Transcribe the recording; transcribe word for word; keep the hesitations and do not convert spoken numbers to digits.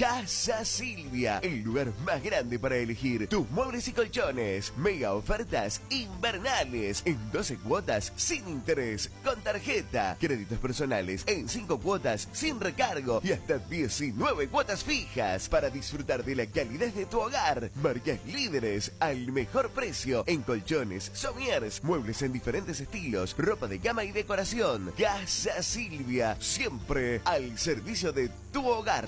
Casa Silvia, el lugar más grande para elegir tus muebles y colchones. Mega ofertas invernales en doce cuotas sin interés, con tarjeta, créditos personales en cinco cuotas sin recargo y hasta diecinueve cuotas fijas para disfrutar de la calidez de tu hogar. Marcas líderes al mejor precio en colchones, somiers, muebles en diferentes estilos, ropa de cama y decoración. Casa Silvia, siempre al servicio de tu hogar.